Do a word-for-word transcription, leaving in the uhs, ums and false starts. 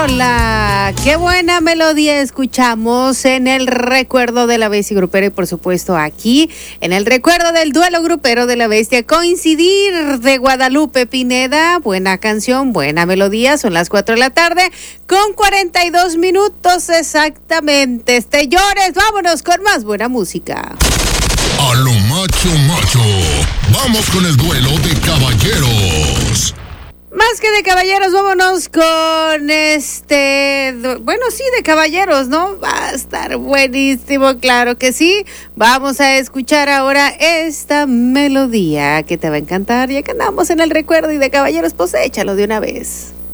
rola, qué buena melodía escuchamos en el recuerdo de la bestia grupera y por supuesto aquí en el recuerdo del duelo grupero de la bestia. Coincidir de Guadalupe Pineda, buena canción, buena melodía, son las cuatro de la tarde con cuarenta y dos minutos exactamente. Este llores, vámonos con más buena música. A lo macho macho, vamos con el duelo de caballeros. Más que de caballeros, vámonos con este, bueno, sí, de caballeros, ¿no? Va a estar buenísimo, claro que sí. Vamos a escuchar ahora esta melodía que te va a encantar, ya que andamos en el recuerdo y de caballeros, pues échalo de una vez.